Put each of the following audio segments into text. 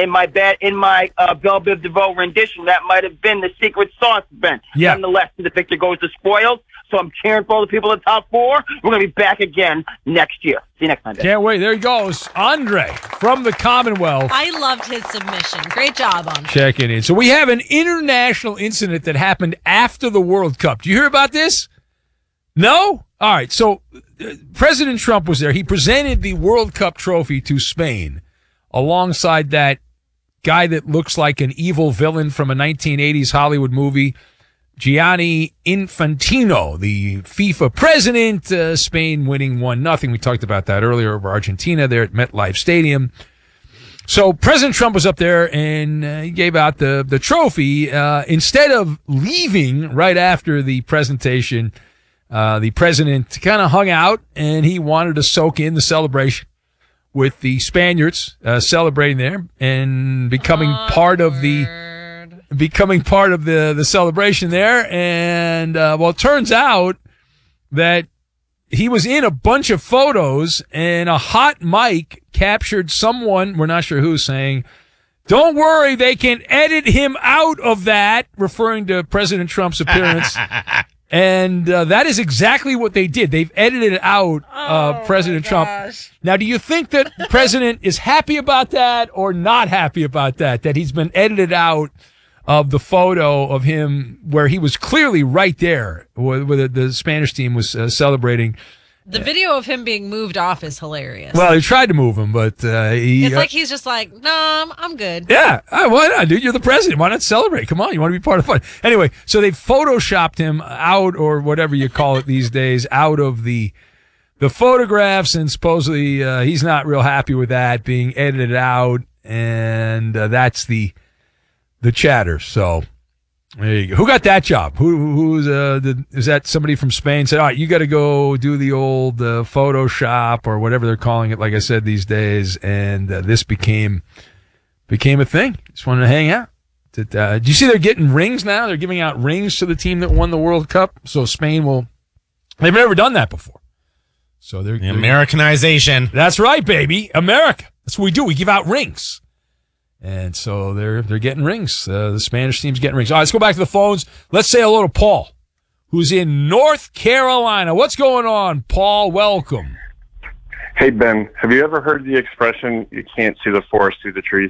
in my Belle Biv DeVoe rendition. That might have been the secret sauce, Ben. Yeah. Nonetheless, the victor goes to spoils. So I'm cheering for all the people in the top four. We're going to be back again next year. See you next time. Can't wait. There he goes. Andre from the Commonwealth. I loved his submission. Great job, Andre. Checking in. So we have an international incident that happened after the World Cup. Do you hear about this? No? All right. So President Trump was there. He presented the World Cup trophy to Spain alongside that guy that looks like an evil villain from a 1980s Hollywood movie, Gianni Infantino, the FIFA president. Spain winning 1-0. We talked about that earlier over Argentina there at MetLife Stadium. So President Trump was up there and he gave out the trophy. Instead of leaving right after the presentation, the president kind of hung out and he wanted to soak in the celebration with the Spaniards celebrating there and becoming part of the celebration there. And well, it turns out that he was in a bunch of photos and a hot mic captured someone, we're not sure who, saying, "Don't worry, they can edit him out of that," referring to President Trump's appearance. And that is exactly what they did. They've edited out President Trump. Now, do you think that the president is happy about that or not happy about that, that he's been edited out of the photo of him where he was clearly right there where the Spanish team was celebrating? The video of him being moved off is hilarious. Well, he tried to move him, but it's like he's just like, no, I'm good. Yeah, why not, dude? You're the president. Why not celebrate? Come on, you want to be part of fun. Anyway, so they photoshopped him out, or whatever you call it these days, out of the photographs, and supposedly he's not real happy with that being edited out, and that's the chatter. So there you go. Who got that job? Is that somebody from Spain said, all right, you got to go do the old Photoshop or whatever they're calling it, like I said, these days, and this became a thing. Just wanted to hang out. Do you see they're getting rings now? They're giving out rings to the team that won the World Cup. So Spain they've never done that before. So they're Americanization. That's right, baby. America. That's what we do. We give out rings. And so they're getting rings. The Spanish team's getting rings. All right, let's go back to the phones. Let's say hello to Paul, who's in North Carolina. What's going on, Paul? Welcome. Hey, Ben. Have you ever heard the expression, you can't see the forest through the trees?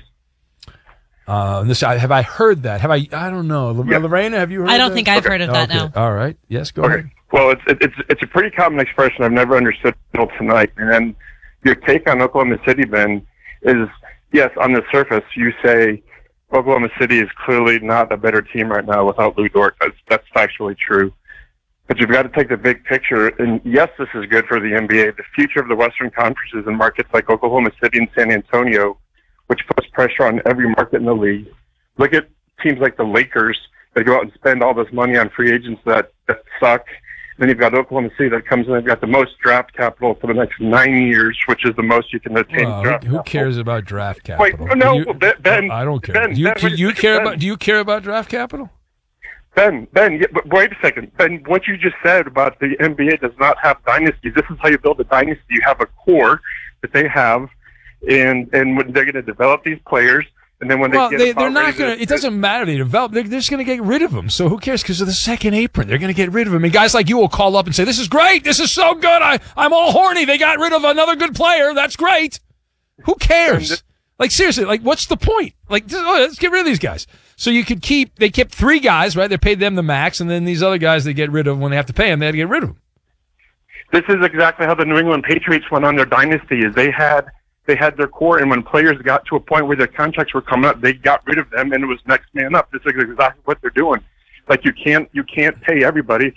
Have I heard that? I don't know. Yeah. Lorena, have you heard that? I don't think I've heard of that now. All right. Yes, go ahead. Well, it's a pretty common expression I've never understood until tonight. And then your take on Oklahoma City, Ben, is, yes, on the surface, you say Oklahoma City is clearly not a better team right now without Lou Dort. That's factually true. But you've got to take the big picture. And yes, this is good for the NBA. The future of the Western Conference is in markets like Oklahoma City and San Antonio, which puts pressure on every market in the league. Look at teams like the Lakers that go out and spend all this money on free agents that suck. Then you've got Oklahoma City that comes in. They've got the most draft capital for the next 9 years, which is the most you can attain. Who cares about draft capital? Wait, no, Ben. I don't care. Ben, Do you care about draft capital? Ben, but wait a second. Ben, what you just said about the NBA does not have dynasties. This is how you build a dynasty. You have a core that they have, and when they're going to develop these players. And then when they're not going to. It doesn't matter. They develop. They're just going to get rid of them. So who cares? Because of the second apron, they're going to get rid of them. And guys like you will call up and say, "This is great. This is so good. I'm all horny. They got rid of another good player. That's great." Who cares? Like seriously. Like what's the point? Like let's get rid of these guys. So you could keep. They kept 3 guys, right? They paid them the max, and then these other guys they get rid of when they have to pay them. They had to get rid of them. This is exactly how the New England Patriots went on their dynasty. Is they had their core, and when players got to a point where their contracts were coming up, they got rid of them, and it was next man up. This is exactly what they're doing. Like you can't pay everybody.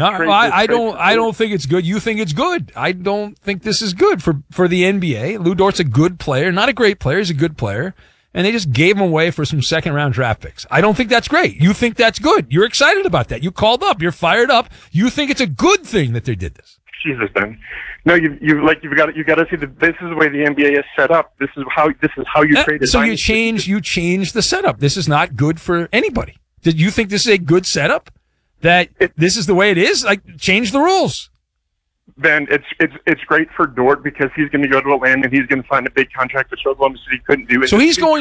I don't think it's good. You think it's good. I don't think this is good for the NBA. Lou Dort's a good player, not a great player. He's a good player, and they just gave him away for some second round draft picks. I don't think that's great. You think that's good. You're excited about that. You called up. You're fired up. You think it's a good thing that they did this. Jesus, Ben. No, you've got to see that this is the way the NBA is set up. This is how you create a So dynasty. you change the setup. This is not good for anybody. Did you think this is a good setup? That this is the way it is? Like change the rules. Ben, it's great for Dort because he's going to go to Atlanta and he's going to sign a big contract which Oklahoma City couldn't do. So he's going